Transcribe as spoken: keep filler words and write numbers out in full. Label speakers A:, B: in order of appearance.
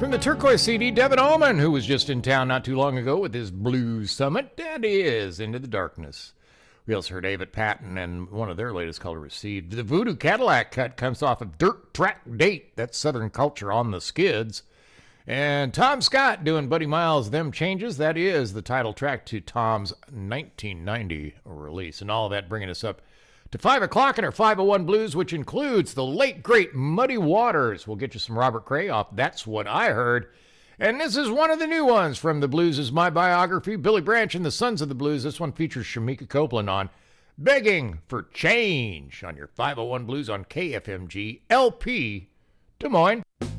A: From the Turquoise C D, Devin Allman, who was just in town not too long ago with his Blues Summit, that is Into the Darkness. We also heard David Patton and one of their latest color received. The Voodoo Cadillac cut comes off of Dirt Track Date, that's Southern Culture on the Skids. And Tom Scott doing Buddy Miles' Them Changes, that is the title track to Tom's nineteen ninety release. And all of that bringing us up to five o'clock in our five oh one Blues, which includes the late, great Muddy Waters. We'll get you some Robert Cray off That's What I Heard. And this is one of the new ones from The Blues Is My Biography, Billy Branch and the Sons of the Blues. This one features Shamika Copeland on Begging for Change on your five oh one Blues on K F M G L P Des Moines.